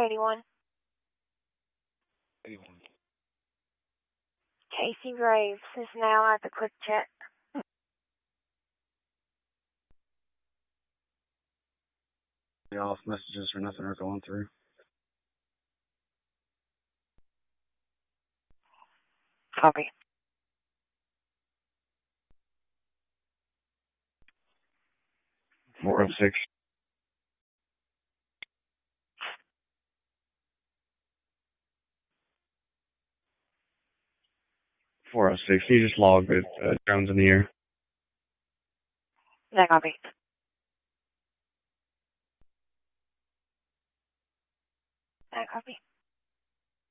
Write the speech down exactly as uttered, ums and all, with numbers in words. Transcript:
eighty-one. eighty-one. Casey Graves is now at the quick check. Off messages or nothing are going through. Copy. four oh six. four oh six. You just logged with uh, drones in the air. Yeah, copy. Yeah, copy.